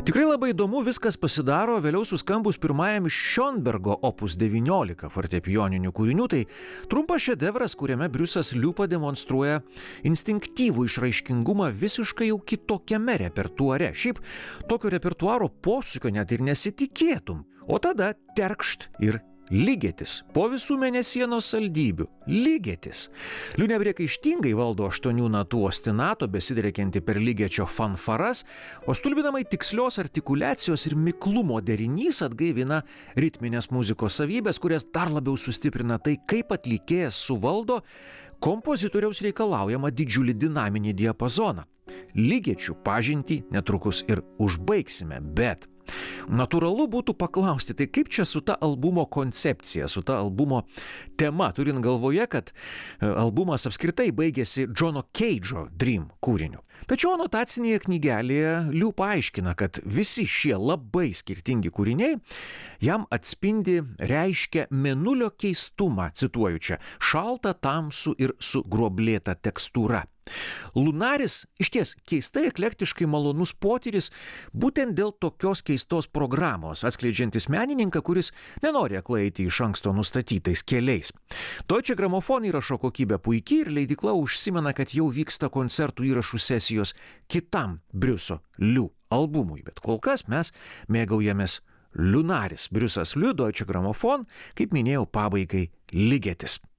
Tikrai labai įdomu viskas pasidaro vėliau suskambus pirmajam Schönbergo opus 19 fortepijoninių kūrinių. Tai trumpas šedevras, kuriame Briusas Liu pademonstruoja instinktyvų išraiškingumą visiškai jau kitokiame repertuare. Šiaip tokio repertuaro posūkio net ir nesitikėtum. O tada terkšt ir lygetis. Po visų mėnesienos saldybių. Lygetis. Liu nepriekaištingai valdo 8 natų ostinato, besidriekianti per lygečio fanfaras, o stulbinamai tikslios artikuliacijos ir miklumo derinys atgaivina ritminės muzikos savybės, kurias dar labiau sustiprina tai, kaip atlikėjas suvaldo kompozitoriaus reikalaujamą didžiulį dinaminį diapazoną. Lygečių pažintį netrukus ir užbaigsime, bet natūralu būtų paklausti, tai kaip čia su ta albumo koncepcija, su ta albumo tema, turint galvoje, kad albumas apskritai baigėsi Džono Keidžo Dream kūriniu. Tačiau anotacinėje knygelėje Liu paaiškina, kad visi šie labai skirtingi kūriniai jam atspindi, reiškia mėnulio keistumą, cituoju čia, šaltą, tamsų ir sugruoblėtą tekstūrą. Lunaris išties keistai eklektiškai malonus potyris būtent dėl tokios keistos programos, atskleidžiantis menininką, kuris nenori aklai eiti iš anksto nustatytais keliais. Deutsche Grammophon įrašo kokybė puikiai ir leidykla užsimena, kad jau vyksta koncertų įrašų sesijos kitam Briuso Liu albumui, bet kol kas mes mėgaujamės Lunaris. Briusas Liu, Deutsche Grammophon, kaip minėjau, pabaigai lygetis.